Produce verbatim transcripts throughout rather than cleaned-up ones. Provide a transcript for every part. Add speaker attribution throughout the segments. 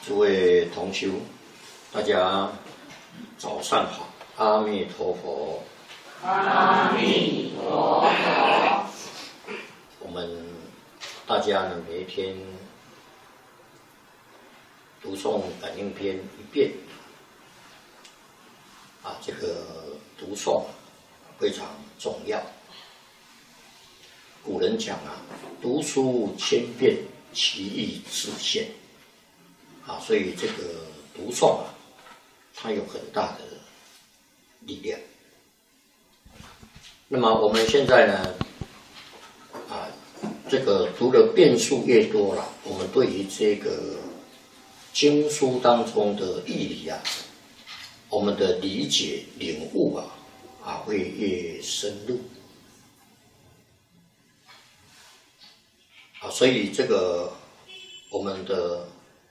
Speaker 1: 诸位同修，大家早上好，阿弥陀佛。
Speaker 2: 阿弥陀佛。
Speaker 1: 我们大家呢，每一天读诵感应篇一遍，啊，这个读诵非常重要。古人讲啊，读书千遍，其义自现。啊，所以这个读诵啊，它有很大的力量。那么我们现在呢，啊，这个读的遍数越多了，我们对于这个经书当中的义理啊，我们的理解领悟啊，啊会越深入。啊，所以这个我们的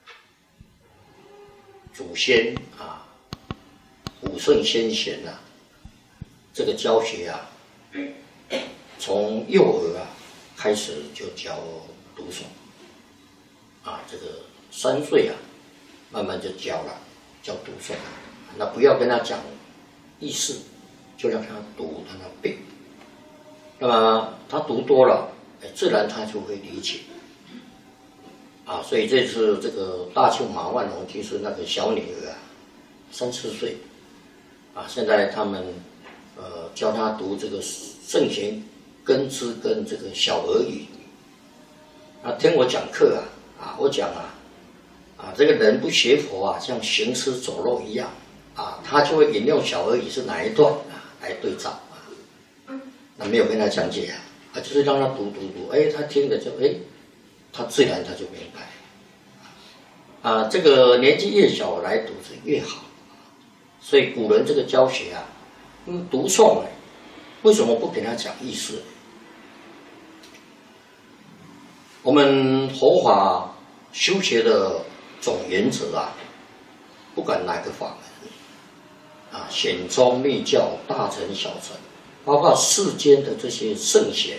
Speaker 1: 祖先啊，古圣先贤啊，这个教学啊，从幼儿啊开始就教读诵，啊，这个三岁啊，慢慢就教了，教读诵。那不要跟他讲意思，就让他读，让他背。那么他读多了，哎，自然他就会理解。啊，所以这次这个大庆马万龙，其实那个小女儿啊，三四岁，啊，现在他们呃教她读这个圣贤根知跟这个小儿语。啊，听我讲课啊，啊，我讲啊，啊，这个人不学佛啊，像行尸走肉一样，啊，他就会引用小儿语是哪一段啊来对照啊，那没有跟他讲解啊，啊，就是让他读读读，哎，他听了就哎。他自然他就明白，啊，这个年纪越小来读是越好，所以古人这个教学啊，嗯，读诵呢，为什么不给他讲意思？我们佛法修学的总原则啊，不管哪个法门，啊，显宗密教、大乘小乘，包括世间的这些圣贤。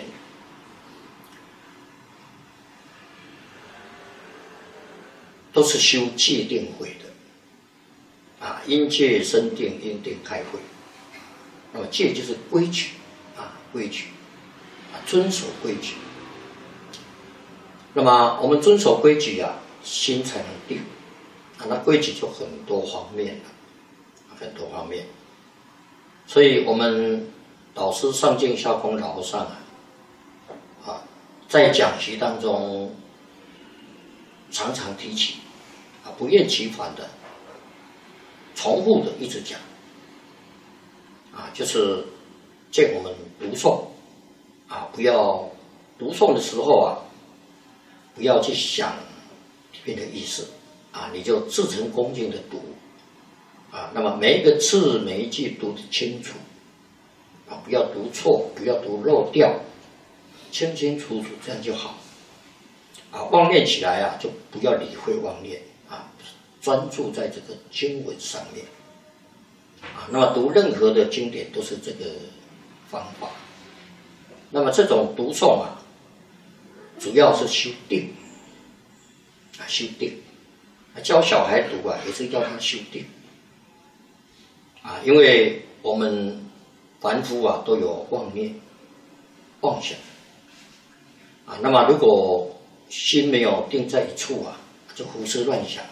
Speaker 1: 都是修戒定慧的，啊，因戒生定，因定开慧。那么戒就是规矩，啊，规矩，啊，遵守规矩。那么我们遵守规矩啊，心才能定，啊，那规矩就很多方面了，很多方面。所以我们导师上净下空老和尚啊，啊，在讲习当中常常提起。啊，不厌其烦的、重复的一直讲，啊，就是见我们读诵，啊，不要读诵的时候啊，不要去想里面的意思，啊，你就至诚恭敬的读，啊，那么每一个字每一句读得清楚，啊，不要读错，不要读漏掉，清清楚楚，这样就好，啊，妄念起来啊，就不要理会妄念。啊，专注在这个经文上面，啊，那么读任何的经典都是这个方法。那么这种读诵啊，主要是修定，啊，修定。啊，教小孩读啊，也是要他修定，啊，因为我们凡夫啊都有妄念、妄想，啊，那么如果心没有定在一处啊。就胡思乱想了，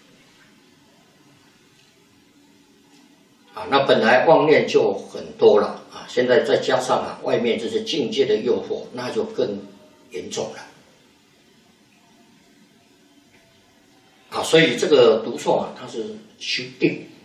Speaker 1: 啊，那本来妄念就很多了啊，现在再加上啊外面这些境界的诱惑，那就更严重了，啊，所以这个读诵啊，它是修定，